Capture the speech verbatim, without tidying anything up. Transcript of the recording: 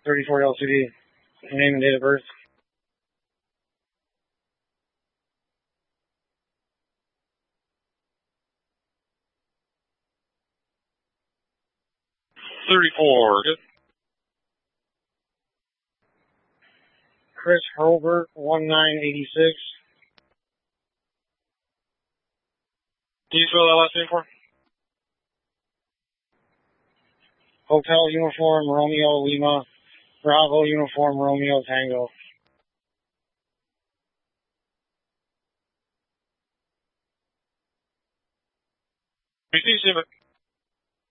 thirty-four L C D. Name and date of birth. thirty-four. Good. Chris Hurlbert, one nine eighty-six. Can you spell that last name for me? Hotel Uniform Romeo Lima. Bravo Uniform Romeo Tango. Receive,